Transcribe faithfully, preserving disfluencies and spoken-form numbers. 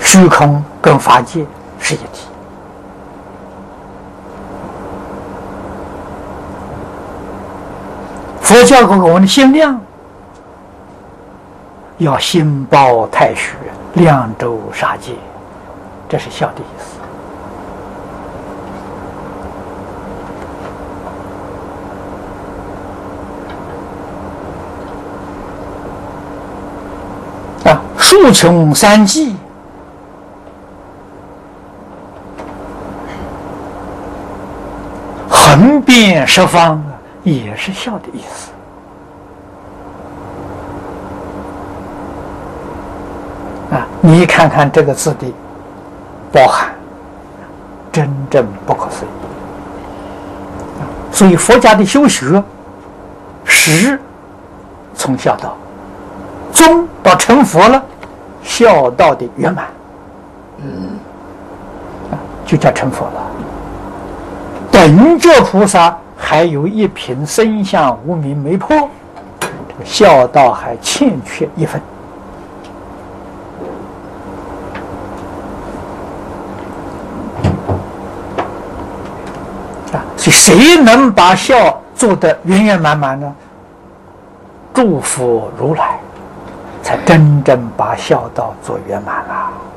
虚空跟法界是一体。佛教给我们的限量，要心包太虚，量周杀戒，这是孝的意思。啊，数穷三际，横遍十方，也是孝的意思。啊，你看看这个字的包含，真正不可思议。所以佛家的修学，始从孝道，终到成佛了，孝道的圆满，嗯，就叫成佛了。等觉菩萨还有一品身相无明没破，这个孝道还欠缺一分。啊，所以谁能把孝做得圆圆满满呢？祝福如来，才真正把孝道做圆满了。